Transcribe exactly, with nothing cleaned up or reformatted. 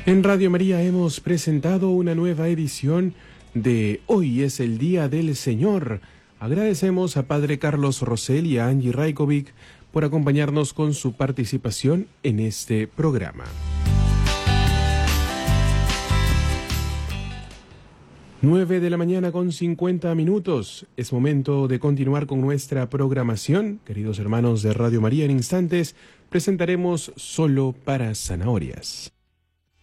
En Radio María hemos presentado una nueva edición de Hoy es el Día del Señor. Agradecemos a Padre Carlos Rosell y a Angie Rajkovic por acompañarnos con su participación en este programa. nueve de la mañana con cincuenta minutos. Es momento de continuar con nuestra programación. Queridos hermanos de Radio María, en instantes presentaremos Solo para Zanahorias.